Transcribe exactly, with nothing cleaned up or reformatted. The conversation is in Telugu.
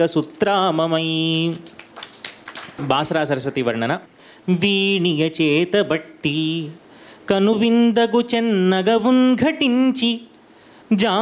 సుత్రామమై. బాసరా సరస్వతి వర్ణన. వీణియ చేతబట్టి కనువిందగు చెన్నగ ఉన్ఘటించి జా